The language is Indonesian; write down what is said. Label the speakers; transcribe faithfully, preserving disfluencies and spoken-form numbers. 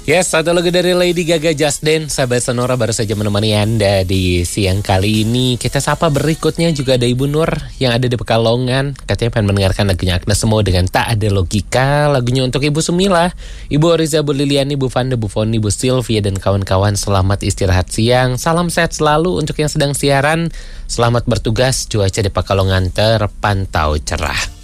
Speaker 1: Yes, satu lagu dari Lady Gaga, Just Dance. Sahabat Sonora baru saja menemani Anda di siang kali ini. Kita sapa berikutnya juga ada Ibu Nur yang ada di Pekalongan. Katanya pengen mendengarkan lagunya Agnes Mo dengan Tak Ada Logika. Lagunya untuk Ibu Sumila, Ibu Oriza, Bu Liliani, Bu Fanda, Bu Foni, Bu Sylvia, dan kawan-kawan. Selamat istirahat siang. Salam sehat selalu untuk yang sedang siaran. Selamat bertugas. Cuaca di Pekalongan terpantau cerah.